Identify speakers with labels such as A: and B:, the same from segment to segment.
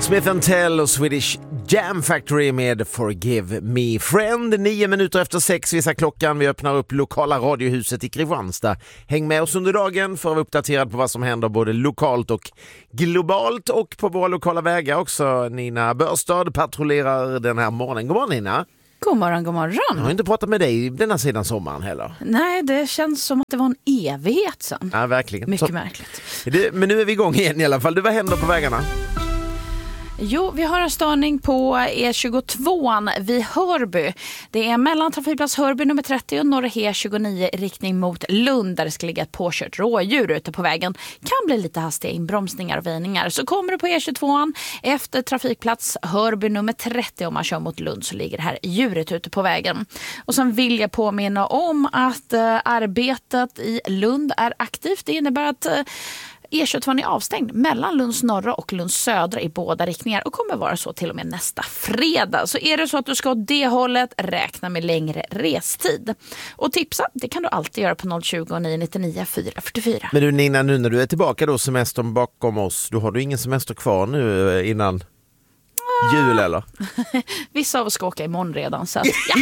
A: Smith & Tell och Swedish Jam Factory med Forgive Me Friend. 6:09 visar klockan. Vi öppnar upp lokala radiohuset i Kristianstad. Häng med oss under dagen för att vara uppdaterad på vad som händer både lokalt och globalt och på våra lokala vägar också. Nina Börstad patrullerar den här morgonen. God morgon, Nina.
B: God morgon, god morgon.
A: Jag har inte pratat med dig denna sidan sommaren heller.
B: Nej, det känns som att det var en evighet sedan.
A: Ja, verkligen.
B: Mycket märkligt.
A: Men nu är vi igång igen i alla fall. Vad händer på vägarna?
B: Jo, vi har en störning på E22 vid Hörby. Det är mellan trafikplats Hörby nummer 30 och norra E29 i riktning mot Lund där det ska ligga ett påkört rådjur ute på vägen. Kan bli lite hastiga inbromsningar och väjningar. Så kommer du på E22 efter trafikplats Hörby nummer 30 om man kör mot Lund så ligger det här djuret ute på vägen. Och sen vill jag påminna om att arbetet i Lund är aktivt. Det innebär att E22 är avstängd mellan Lunds norra och Lunds södra i båda riktningar och kommer vara så till och med nästa fredag. Så är det så att du ska åt det hållet, räkna med längre restid. Och tipsa, det kan du alltid göra på 020 999 444.
A: Men du Nina, nu när du är tillbaka då semestern bakom oss, då har du ingen semester kvar nu innan jul eller?
B: Vissa av oss ska åka imorgon redan så att, ja.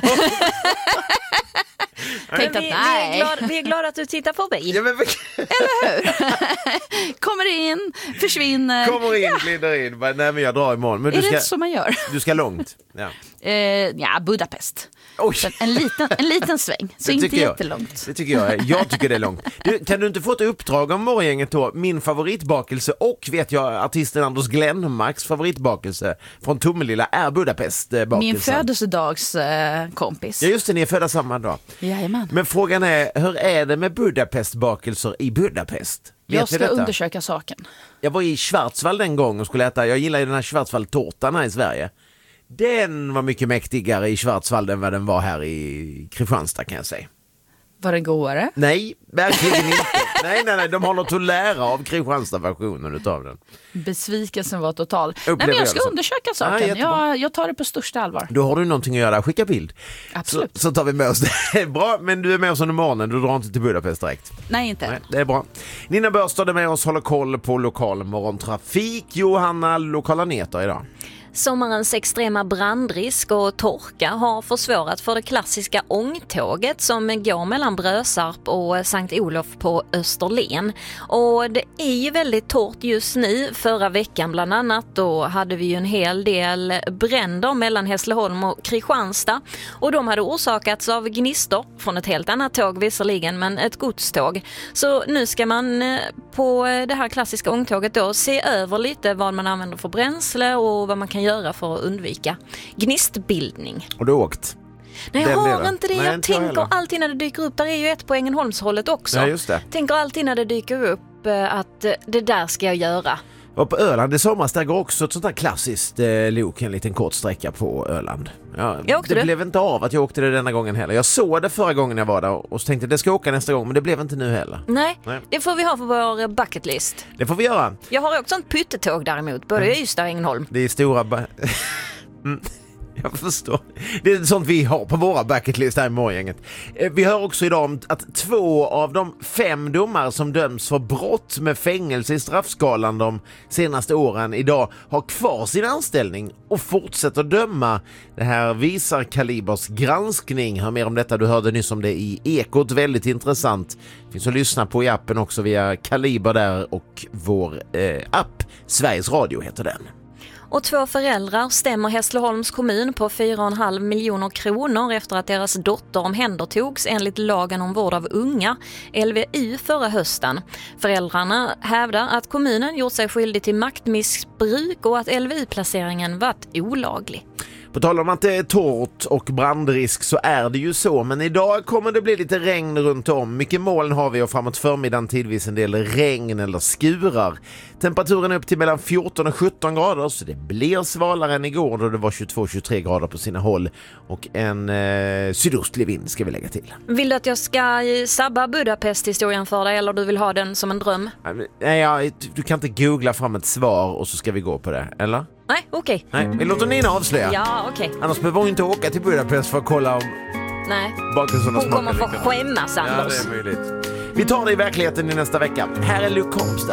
C: Vi är glada att du tittar förbi.
A: Ja, men...
B: Eller hur? Kommer in, försvinner.
A: Kommer in, glider in. Nej, men jag drar imorgon. Men
B: är det inte så man gör?
A: Du ska långt.
B: Ja, Budapest.
A: Oj.
B: En liten sväng. Så inte jättelångt.
A: Det tycker jag. Jag tycker det är långt. Kan du inte få ett uppdrag om morgongänget då? Min favoritbakelse och vet jag artisten Anders Glenmarks favoritbakelse från Tomelilla är Budapest-bakelsen.
B: Min födelsedagskompis.
A: Ja just det, ni är födda samma dag.
B: Jajamän.
A: Men frågan är, hur är det med Budapest-bakelser i Budapest?
B: Jag ska undersöka saken.
A: Jag var i Schwarzwald en gång och skulle äta, jag gillar ju den här Schwarzwald-tårtan här i Sverige. Den var mycket mäktigare i Schwarzwald än vad den var här i Kristianstad kan jag säga.
B: Var den godare?
A: Nej, verkligen inte. Nej, de har något att lära av Kristianstad-versionen utav den.
B: Besvikelsen var total. Nej, men jag ska undersöka saken. Jag tar det på största allvar.
A: Då har du någonting att göra. Skicka bild.
B: Absolut.
A: Så tar vi med oss det. Bra, men du är med oss under morgonen. Du drar inte till Budapest direkt.
B: Nej, inte.
A: Nej, det är bra. Nina Börstad är med oss, håller koll på lokal morgontrafik. Johanna, lokala nyheter idag.
C: Sommarens extrema brandrisk och torka har försvårat för det klassiska ångtåget som går mellan Brösarp och Sankt Olof på Österlen. Och det är ju väldigt torrt just nu. Förra veckan bland annat då hade vi ju en hel del bränder mellan Hässleholm och Kristianstad. Och de hade orsakats av gnistor från ett helt annat tåg visserligen, men ett godståg. Så nu ska man på det här klassiska ångtåget då se över lite vad man använder för bränsle och vad man kan göra för att undvika gnistbildning.
A: Och du har åkt?
C: Nej, jag har inte det. Jag tänker alltid när det dyker upp, där är ju ett på Ängelholmshållet också.
A: Ja, just det.
C: Tänker alltid när det dyker upp att det där ska jag göra.
A: Och på Öland i somras där går också ett sånt här klassiskt lok, en liten kort sträcka på Öland. Ja, det blev inte av att jag åkte det denna gången heller. Jag såg det förra gången jag var där och så tänkte det ska åka nästa gång, men det blev inte nu heller.
C: Nej. Det får vi ha för vår bucketlist.
A: Det får vi göra.
C: Jag har också ett pyttetåg däremot, både i Ystad och Ängelholm.
A: Det är stora... Jag förstår. Det är sånt vi har på våra bucketlist här i morgongänget. Vi hör också idag om att 2 av de 5 domare som döms för brott med fängelse i straffskalan de senaste åren idag har kvar sin anställning och fortsätter döma. Det här visar Kalibers granskning. Hör mer om detta, du hörde nyss om det i Ekot. Väldigt intressant. Finns att lyssna på i appen också via Kaliber där och vår app. Sveriges Radio heter den.
C: Och 2 föräldrar stämmer Hässleholms kommun på 4,5 miljoner kronor efter att deras dotter omhändertogs enligt lagen om vård av unga, LVU, förra hösten. Föräldrarna hävdar att kommunen gjort sig skyldig till maktmissbruk och att LVU-placeringen varit olaglig.
A: På tal om att det är torrt och brandrisk så är det ju så, men idag kommer det bli lite regn runt om. Mycket moln har vi och framåt förmiddagen tidvis en del regn eller skurar. Temperaturen är upp till mellan 14 och 17 grader så det blir svalare än igår då det var 22-23 grader på sina håll och en sydostlig vind ska vi lägga till.
C: Vill du att jag ska sabba Budapest-historien för dig eller du vill ha den som en dröm?
A: Nej, du kan inte googla fram ett svar och så ska vi gå på det, eller?
C: Nej, okej.
A: Nej, vi låter Nina avslöja.
C: Ja, okej.
A: Annars behöver hon inte åka till Budapest för att kolla om...
C: Nej,
A: hon
C: kommer få skämmas, Anders.
A: Ja, det är möjligt. Vi tar det i verkligheten i nästa vecka. Här är Luke Holmstad.